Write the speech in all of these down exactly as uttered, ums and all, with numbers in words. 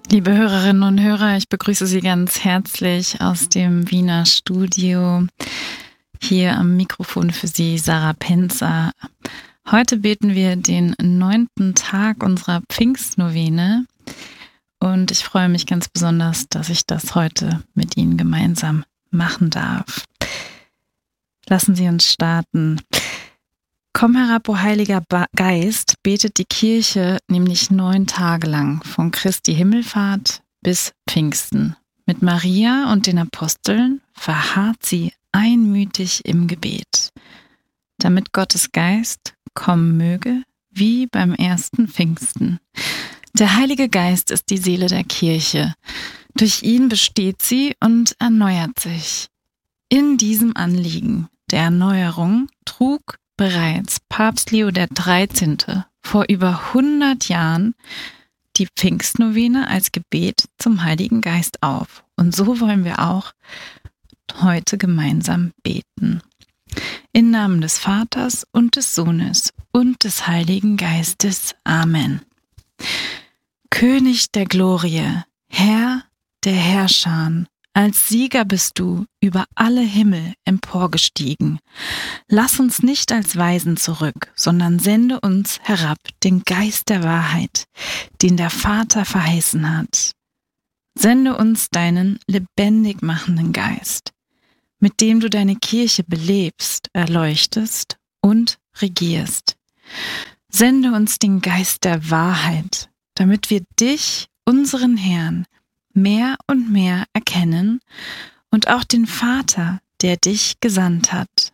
Liebe Hörerinnen und Hörer, ich begrüße Sie ganz herzlich aus dem Wiener Studio. Hier am Mikrofon für Sie Sarah Penzer. Heute beten wir den neunten Tag unserer Pfingstnovene und ich freue mich ganz besonders, dass ich das heute mit Ihnen gemeinsam machen darf. Lassen Sie uns starten. Komm herab, o Heiliger Geist, betet die Kirche nämlich neun Tage lang, von Christi Himmelfahrt bis Pfingsten. Mit Maria und den Aposteln verharrt sie einmütig im Gebet, damit Gottes Geist kommen möge, wie beim ersten Pfingsten. Der Heilige Geist ist die Seele der Kirche. Durch ihn besteht sie und erneuert sich. In diesem Anliegen der Erneuerung trug bereits Papst Leo der dreizehnte vor über hundert Jahren die Pfingstnovene als Gebet zum Heiligen Geist auf. Und so wollen wir auch heute gemeinsam beten. Im Namen des Vaters und des Sohnes und des Heiligen Geistes. Amen. König der Glorie, Herr der Herrscher, als Sieger bist du über alle Himmel emporgestiegen. Lass uns nicht als Weisen zurück, sondern sende uns herab den Geist der Wahrheit, den der Vater verheißen hat. Sende uns deinen lebendig machenden Geist, mit dem du deine Kirche belebst, erleuchtest und regierst. Sende uns den Geist der Wahrheit, damit wir dich, unseren Herrn, mehr und mehr erkennen und auch den Vater, der dich gesandt hat.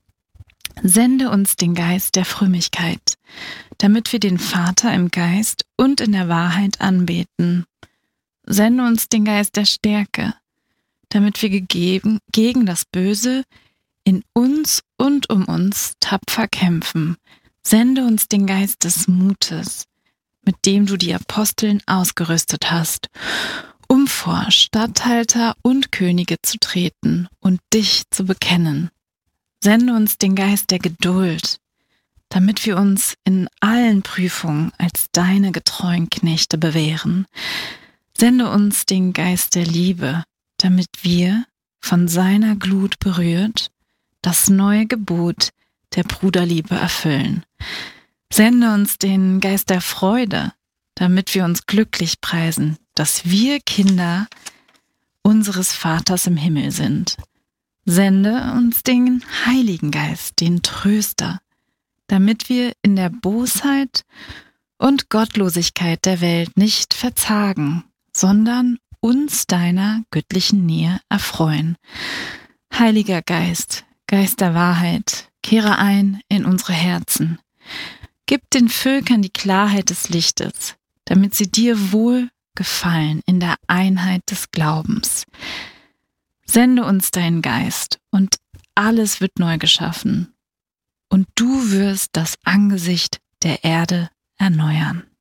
Sende uns den Geist der Frömmigkeit, damit wir den Vater im Geist und in der Wahrheit anbeten. Sende uns den Geist der Stärke, damit wir gegeben, gegen das Böse in uns und um uns tapfer kämpfen. Sende uns den Geist des Mutes, mit dem du die Aposteln ausgerüstet hast, um vor Statthalter und Könige zu treten und dich zu bekennen. Sende uns den Geist der Geduld, damit wir uns in allen Prüfungen als deine getreuen Knechte bewähren. Sende uns den Geist der Liebe, damit wir, von seiner Glut berührt, das neue Gebot der Bruderliebe erfüllen. Sende uns den Geist der Freude, damit wir uns glücklich preisen, dass wir Kinder unseres Vaters im Himmel sind. Sende uns den Heiligen Geist, den Tröster, damit wir in der Bosheit und Gottlosigkeit der Welt nicht verzagen, sondern uns deiner göttlichen Nähe erfreuen. Heiliger Geist, Geist der Wahrheit, kehre ein in unsere Herzen. Gib den Völkern die Klarheit des Lichtes, damit sie dir wohl gefallen in der Einheit des Glaubens. Sende uns deinen Geist und alles wird neu geschaffen und du wirst das Angesicht der Erde erneuern.